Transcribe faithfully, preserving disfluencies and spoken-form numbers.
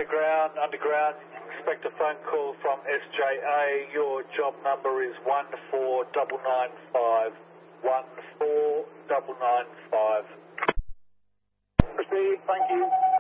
underground, underground. Expect a phone call from S J A. Your job number is one four nine nine five. one four nine nine five. Proceed, thank you.